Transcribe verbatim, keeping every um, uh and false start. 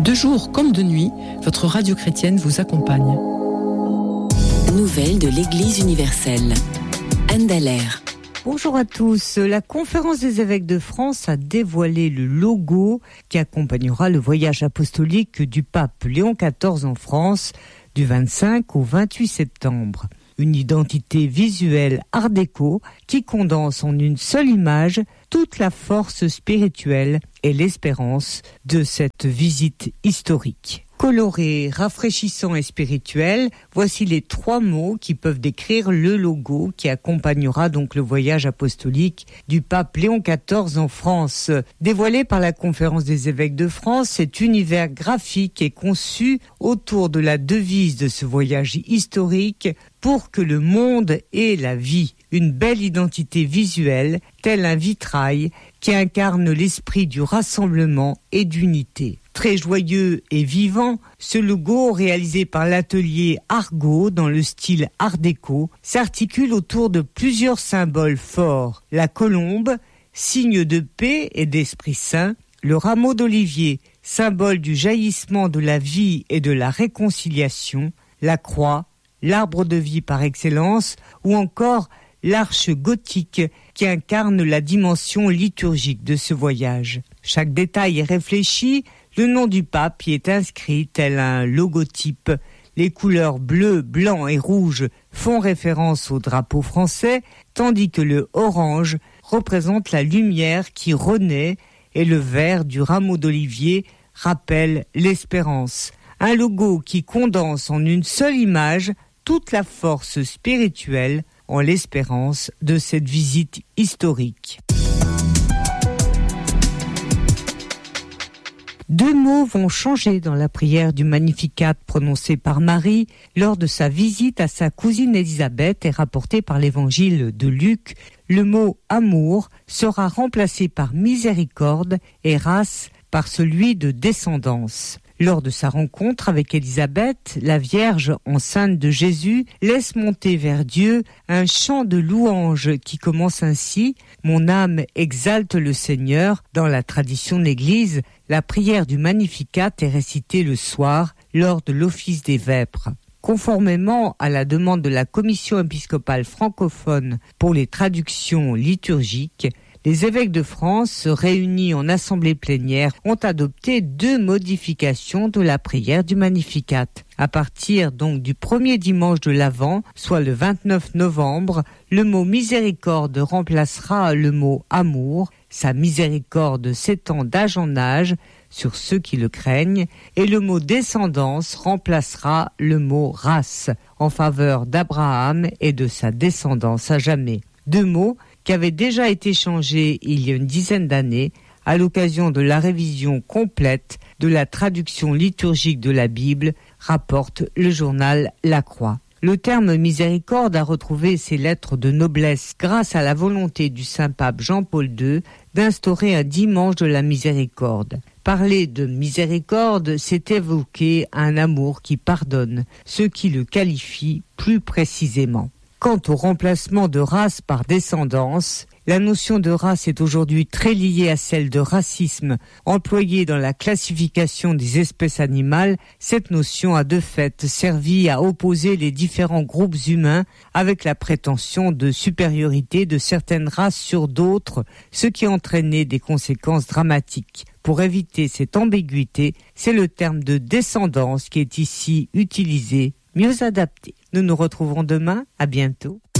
De jour comme de nuit, votre radio chrétienne vous accompagne. Nouvelles de l'Église universelle. Anne Dallaire. Bonjour à tous. La Conférence des évêques de France a dévoilé le logo qui accompagnera le voyage apostolique du pape Léon quatorze en France du vingt-cinq au vingt-huit septembre. Une identité visuelle art déco qui condense en une seule image toute la force spirituelle et l'espérance de cette visite historique. Coloré, rafraîchissant et spirituel, voici les trois mots qui peuvent décrire le logo qui accompagnera donc le voyage apostolique du pape Léon quatorze en France. Dévoilé par la Conférence des évêques de France, cet univers graphique est conçu autour de la devise de ce voyage historique pour que le monde ait la vie. Une belle identité visuelle, tel un vitrail qui incarne l'esprit du rassemblement et d'unité. Très joyeux et vivant, ce logo, réalisé par l'atelier Argo dans le style art déco, s'articule autour de plusieurs symboles forts. La colombe, signe de paix et d'esprit saint, le rameau d'olivier, symbole du jaillissement de la vie et de la réconciliation, la croix, l'arbre de vie par excellence, ou encore l'arche gothique qui incarne la dimension liturgique de ce voyage. Chaque détail est réfléchi, le nom du pape y est inscrit tel un logotype. Les couleurs bleu, blanc et rouge font référence au drapeau français, tandis que le orange représente la lumière qui renaît et le vert du rameau d'olivier rappelle l'espérance. Un logo qui condense en une seule image toute la force spirituelle en l'espérance de cette visite historique. Deux mots vont changer dans la prière du Magnificat prononcée par Marie lors de sa visite à sa cousine Élisabeth et rapportée par l'évangile de Luc. Le mot « amour » sera remplacé par « miséricorde » et « race » par celui de « descendance ». Lors de sa rencontre avec Élisabeth, la Vierge enceinte de Jésus laisse monter vers Dieu un chant de louange qui commence ainsi « Mon âme exalte le Seigneur ». Dans la tradition de l'Église, la prière du Magnificat est récitée le soir lors de l'office des vêpres. Conformément à la demande de la Commission épiscopale francophone pour les traductions liturgiques, les évêques de France, réunis en assemblée plénière, ont adopté deux modifications de la prière du Magnificat. À partir donc du premier dimanche de l'Avent, soit le vingt-neuf novembre, le mot miséricorde remplacera le mot amour, sa miséricorde s'étend d'âge en âge sur ceux qui le craignent, et le mot descendance remplacera le mot race en faveur d'Abraham et de sa descendance à jamais. Deux mots qui avaient déjà été changés il y a une dizaine d'années à l'occasion de la révision complète de la traduction liturgique de la Bible, rapporte le journal La Croix. Le terme miséricorde a retrouvé ses lettres de noblesse grâce à la volonté du Saint-Pape Jean-Paul deux d'instaurer un dimanche de la miséricorde. Parler de miséricorde, c'est évoquer un amour qui pardonne, ce qui le qualifie plus précisément. Quant au remplacement de race par descendance, la notion de race est aujourd'hui très liée à celle de racisme employée dans la classification des espèces animales. Cette notion a de fait servi à opposer les différents groupes humains avec la prétention de supériorité de certaines races sur d'autres, ce qui entraînait des conséquences dramatiques. Pour éviter cette ambiguïté, c'est le terme de descendance qui est ici utilisé, mieux adapté. Nous nous retrouverons demain, à bientôt.